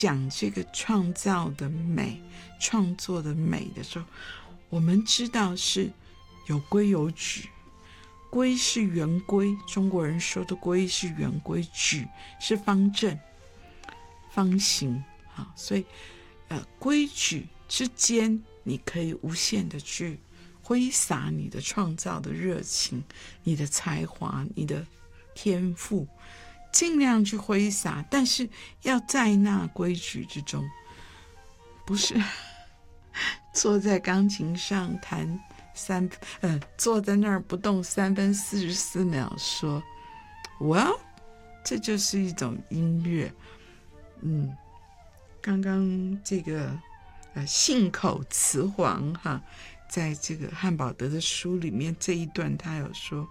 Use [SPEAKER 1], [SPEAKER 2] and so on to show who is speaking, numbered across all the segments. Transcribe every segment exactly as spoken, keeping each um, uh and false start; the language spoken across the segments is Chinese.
[SPEAKER 1] 讲这个创造的美、创作的美的时候，我们知道是有规有矩。规是圆规，中国人说的规是圆规，矩是方正、方形。好，所以呃，规矩之间，你可以无限的去挥洒你的创造的热情、你的才华、你的天赋，尽量去挥洒，但是要在那规矩之中，不是坐在钢琴上弹三呃，坐在那儿不动三分四十四秒说 well 这就是一种音乐。嗯，刚刚这个呃信口雌黄哈，在这个汉堡德的书里面这一段他有说，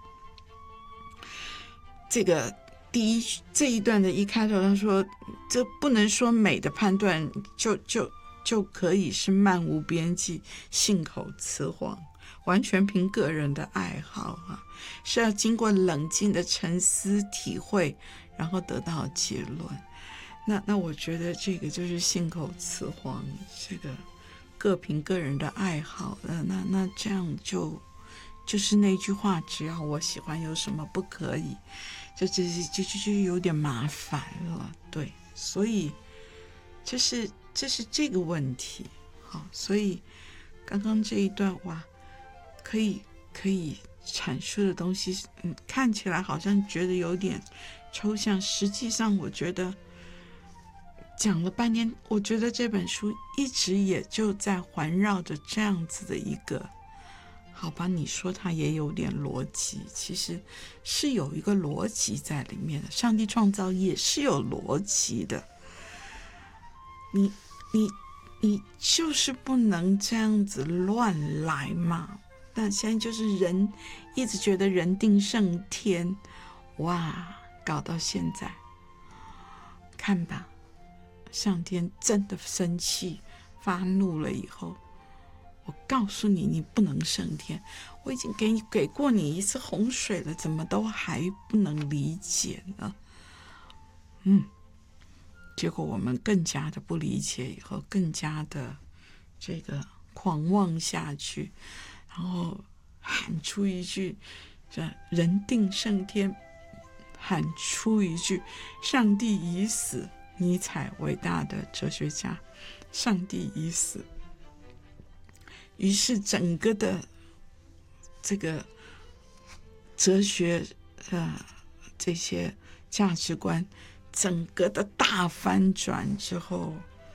[SPEAKER 1] 这个第一这一段的一开头他说，这不能说美的判断就就就可以是漫无边际、信口雌黄，完全凭个人的爱好啊，是要经过冷静的沉思体会，然后得到结论。那那我觉得这个就是信口雌黄，这个各凭个人的爱好。那那那这样就就是那句话，只要我喜欢，有什么不可以？就就就就就有点麻烦了，对，所以这是这是这个问题。好，所以刚刚这一段哇，可以可以阐述的东西，嗯，看起来好像觉得有点抽象，实际上我觉得讲了半天，我觉得这本书一直也就在环绕着这样子的一个，好吧，你说它也有点逻辑，其实是有一个逻辑在里面的。上帝创造也是有逻辑的，你你你就是不能这样子乱来嘛。但现在就是人一直觉得人定胜天，哇，搞到现在，看吧，上天真的生气发怒了以后，我告诉你，你不能胜天，我已经给你给过你一次洪水了，怎么都还不能理解呢？嗯，结果我们更加的不理解，以后更加的这个狂妄下去，然后喊出一句人定胜天，喊出一句上帝已死。尼采伟大的哲学家，上帝已死。于是整个的这个哲学呃这些价值观整个的大翻转之后，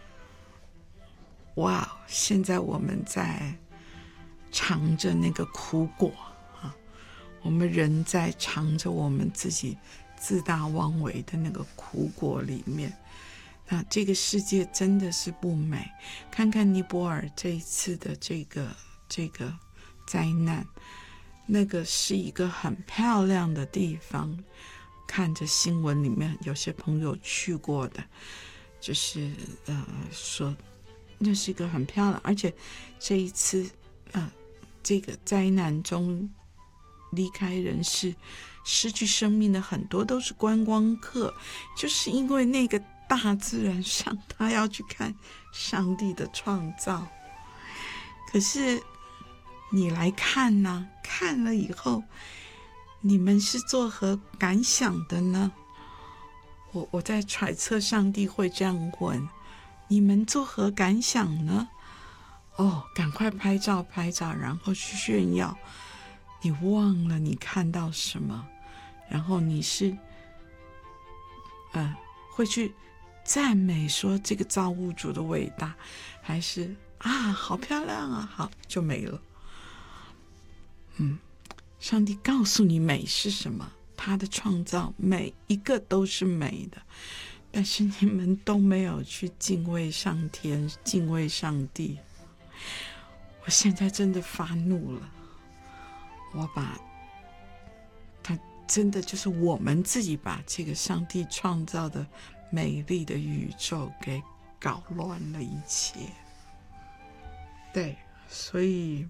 [SPEAKER 1] 哇，现在我们在尝着那个苦果啊，我们人在尝着我们自己自大妄为的那个苦果里面。那这个世界真的是不美，看看尼泊尔这一次的这个这个灾难，那个是一个很漂亮的地方，看着新闻里面有些朋友去过的，就是呃说那是一个很漂亮，而且这一次呃这个灾难中离开人世失去生命的很多都是观光客，就是因为那个大自然上他要去看上帝的创造。可是你来看呢、啊、看了以后你们是作何感想的呢？我我在揣测上帝会这样问，你们作何感想呢？哦，赶快拍照拍照，然后去炫耀，你忘了你看到什么，然后你是呃会去赞美说这个造物主的伟大，还是啊好漂亮啊，好就没了。嗯，上帝告诉你美是什么，他的创造每一个都是美的，但是你们都没有去敬畏上天，敬畏上帝。我现在真的发怒了，我把他真的就是我们自己把这个上帝创造的美丽的宇宙给搞乱了一切。对，所以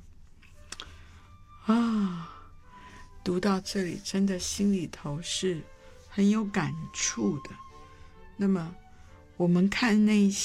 [SPEAKER 1] 啊，读到这里真的心里头是很有感触的。那么我们看那